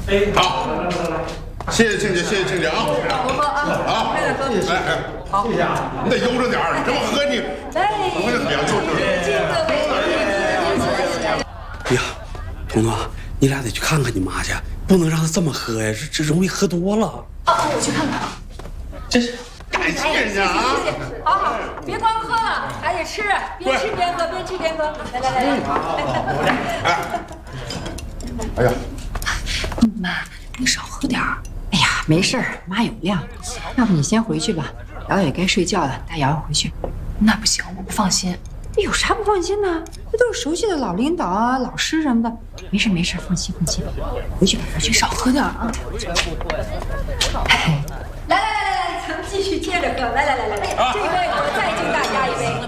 哎，好，谢谢亲家，谢谢亲家啊！ 多喝啊！ 好，来， 好， 谢谢啊！你得悠着点儿，这么喝你，我也凉就是。 哎呀，彤彤，你俩得去看看你妈去，不能让她这么喝呀，这容易喝多了。 啊，我去看看啊。 这是感谢人家啊！ 好好，别光喝了，还得吃，边吃边喝，边吃边喝。来来来来， 哎呀， 妈，你少喝点儿。哎呀，没事儿，妈有量。要不你先回去吧，瑶瑶也该睡觉了，带瑶瑶回去。 那不行，我不放心。 有啥不放心的？这都是熟悉的老领导啊、老师什么的。没事没事，放心放心。回去吧，回去少喝点啊。来，咱们继续接着喝。来，这杯我再敬大家一杯。